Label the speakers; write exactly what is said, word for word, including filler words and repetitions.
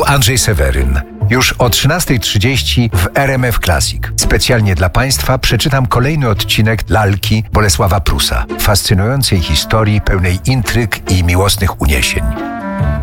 Speaker 1: Andrzej Seweryn. Już o trzynastej trzydzieści w R M F Classic. Specjalnie dla Państwa przeczytam kolejny odcinek Lalki Bolesława Prusa. Fascynującej historii pełnej intryg i miłosnych uniesień.